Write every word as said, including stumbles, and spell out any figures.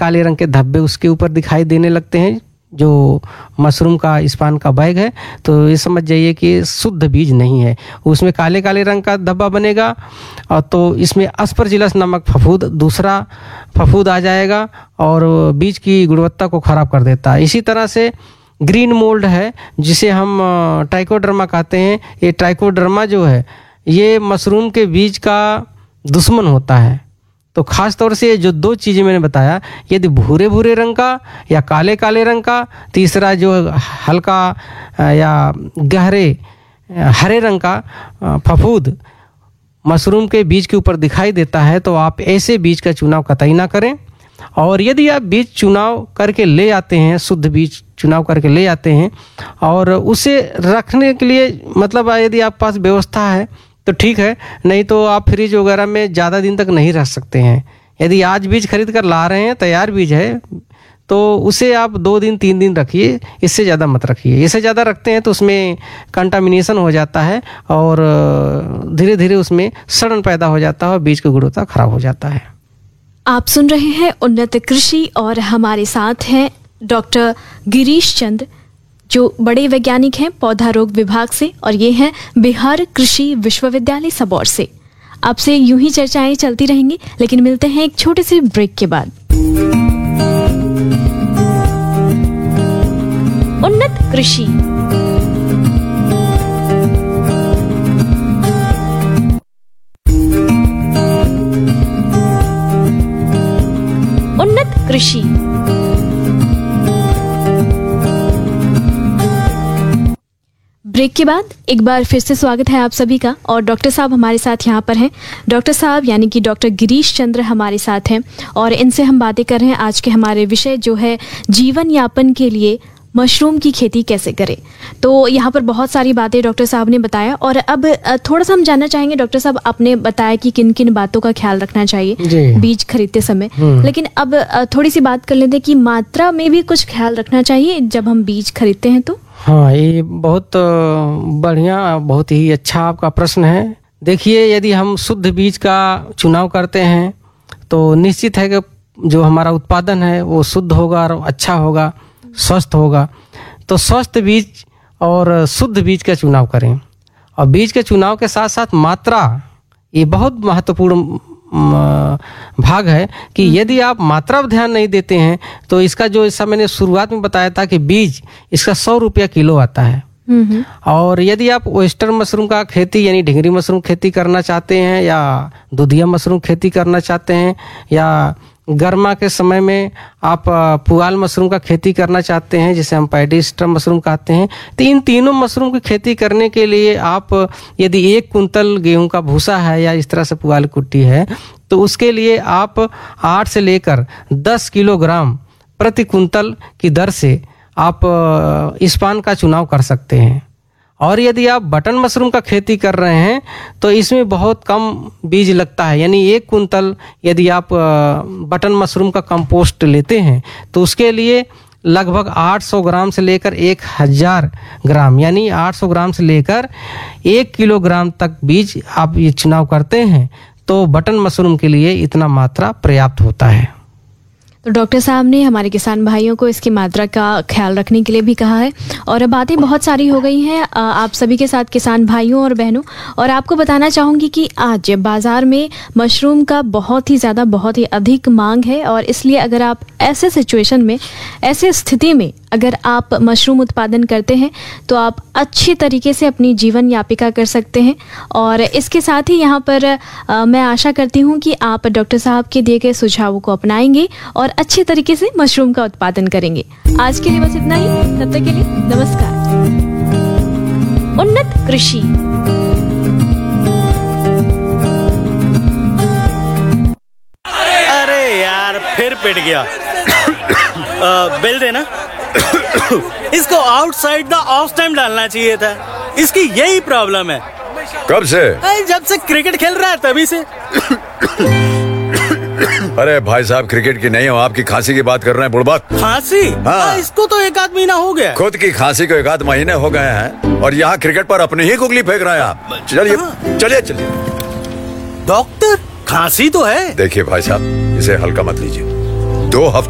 काले रंग के धब्बे उसके ऊपर दिखाई देने लगते हैं जो मशरूम का स्पान का बैग है, तो ये समझ जाइए कि शुद्ध बीज नहीं है। उसमें काले काले रंग का धब्बा बनेगा और तो इसमें अस्परजिलस नामक फफूंद, दूसरा फफूंद आ जाएगा और बीज की गुणवत्ता को खराब कर देता है। इसी तरह से ग्रीन मोल्ड है जिसे हम ट्राइकोडर्मा कहते हैं। ये ट्राइकोडर्मा जो है ये मशरूम के बीज का दुश्मन होता है। तो खास तौर से जो दो चीज़ें मैंने बताया, यदि भूरे भूरे रंग का या काले काले रंग का, तीसरा जो हल्का या गहरे हरे रंग का फफूंद मशरूम के बीज के ऊपर दिखाई देता है, तो आप ऐसे बीज का चुनाव कतई ना करें। और यदि आप बीज चुनाव करके ले आते हैं, शुद्ध बीज चुनाव करके ले आते हैं और उसे रखने के लिए मतलब यदि आप पास व्यवस्था है तो ठीक है, नहीं तो आप फ्रिज वगैरह में ज़्यादा दिन तक नहीं रख सकते हैं। यदि आज बीज खरीद कर ला रहे हैं, तैयार बीज है, तो उसे आप दो दिन तीन दिन रखिए, इससे ज़्यादा मत रखिए। इससे ज़्यादा रखते हैं तो उसमें कंटामिनेशन हो जाता है और धीरे धीरे उसमें सड़न पैदा हो जाता है और बीज की गुणवत्ता खराब हो जाता है। आप सुन रहे हैं उन्नत कृषि और हमारे साथ हैं डॉक्टर गिरीश चंद्र, जो बड़े वैज्ञानिक हैं पौधा रोग विभाग से, और ये हैं बिहार कृषि विश्वविद्यालय सबौर से। आपसे यूं ही चर्चाएं चलती रहेंगी, लेकिन मिलते हैं एक छोटे से ब्रेक के बाद। उन्नत कृषि। उन्नत कृषि। ब्रेक के बाद एक बार फिर से स्वागत है आप सभी का, और डॉक्टर साहब हमारे साथ यहाँ पर हैं। डॉक्टर साहब यानी कि डॉक्टर गिरीश चंद्र हमारे साथ हैं और इनसे हम बातें कर रहे हैं आज के हमारे विषय जो है जीवन यापन के लिए मशरूम की खेती कैसे करें। तो यहाँ पर बहुत सारी बातें डॉक्टर साहब ने बताया, और अब थोड़ा सा हम जानना चाहेंगे डॉक्टर साहब, आपने बताया कि किन किन बातों का ख्याल रखना चाहिए बीज खरीदते समय, लेकिन अब थोड़ी सी बात कर लेते हैं कि मात्रा में भी कुछ ख्याल रखना चाहिए जब हम बीज खरीदते हैं तो। हाँ, ये बहुत बढ़िया, बहुत ही अच्छा आपका प्रश्न है। देखिए, यदि हम शुद्ध बीज का चुनाव करते हैं तो निश्चित है कि जो हमारा उत्पादन है वो शुद्ध होगा और अच्छा होगा, स्वस्थ होगा। तो स्वस्थ बीज और शुद्ध बीज का चुनाव करें, और बीज के चुनाव के साथ साथ मात्रा, ये बहुत महत्वपूर्ण भाग है कि यदि आप मात्रा पर ध्यान नहीं देते हैं तो इसका जो, ऐसा मैंने शुरुआत में बताया था कि बीज इसका सौ रुपया किलो आता है। और यदि आप वेस्टर्न मशरूम का खेती यानी ढिंगरी मशरूम खेती करना चाहते हैं, या दुधिया मशरूम खेती करना चाहते हैं, या गर्मा के समय में आप पुआल मशरूम का खेती करना चाहते हैं जिसे हम पैडीस्टर मशरूम कहते हैं, तो इन तीनों मशरूम की खेती करने के लिए आप यदि एक कुंतल गेहूं का भूसा है या इस तरह से पुआल कुट्टी है, तो उसके लिए आप आठ से लेकर दस किलोग्राम प्रति कुंतल की दर से आप स्पान का चुनाव कर सकते हैं। और यदि आप बटन मशरूम का खेती कर रहे हैं तो इसमें बहुत कम बीज लगता है, यानी एक कुंतल यदि आप बटन मशरूम का कंपोस्ट लेते हैं तो उसके लिए लगभग आठ सौ ग्राम से लेकर एक हज़ार ग्राम, यानी आठ सौ ग्राम से लेकर एक किलोग्राम तक बीज आप ये चुनाव करते हैं तो बटन मशरूम के लिए इतना मात्रा पर्याप्त होता है। तो डॉक्टर साहब ने हमारे किसान भाइयों को इसकी मात्रा का ख्याल रखने के लिए भी कहा है, और बातें बहुत सारी हो गई हैं आप सभी के साथ किसान भाइयों और बहनों। और आपको बताना चाहूँगी कि आज बाज़ार में मशरूम का बहुत ही ज़्यादा, बहुत ही अधिक मांग है, और इसलिए अगर आप ऐसे सिचुएशन में, ऐसे स्थिति में अगर आप मशरूम उत्पादन करते हैं तो आप अच्छी तरीके से अपनी जीवन यापिका कर सकते हैं। और इसके साथ ही यहाँ पर आ, मैं आशा करती हूँ कि आप डॉक्टर साहब के दिए गए सुझावों को अपनाएंगे और अच्छे तरीके से मशरूम का उत्पादन करेंगे। आज के लिए बस इतना ही, तब तक के लिए नमस्कार। उन्नत कृषि। अरे यार, फिर पिट गया। बिल देना। इसको आउटसाइड द ऑफ टाइम डालना चाहिए था, इसकी यही प्रॉब्लम है। कब से? जब से क्रिकेट खेल रहा है तभी से। अरे भाई साहब, क्रिकेट की नहीं हो, आपकी खांसी की बात कर रहे हैं बुड़बक। खांसी? हाँ। इसको तो एक आध महीना हो गया। खुद की खांसी को एक आध महीने हो गए हैं और यहाँ क्रिकेट पर अपनी ही गुगली फेंक रहे हैं आप। चलिए चलिए चलिए। डॉक्टर, खांसी तो है। देखिए भाई साहब, इसे हल्का मत लीजिए। दो हफ्ते